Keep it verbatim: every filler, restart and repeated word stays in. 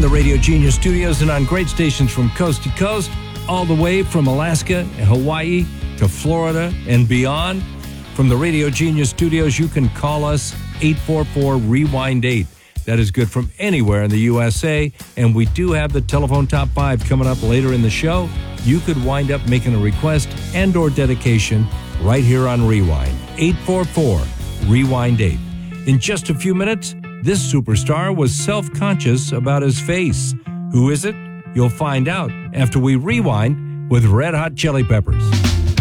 the Radio Genius studios and on great stations from coast to coast, all the way from Alaska and Hawaii to Florida and beyond. From the Radio Genius studios, you can call us eight four four, rewind eight. That is good from anywhere in the U S A, and we do have the telephone top five coming up later in the show. You could wind up making a request and or dedication right here on Rewind. eight four four, rewind eight. In just a few minutes, this superstar was self-conscious about his face. Who is it? You'll find out after we rewind with Red Hot Chili Peppers.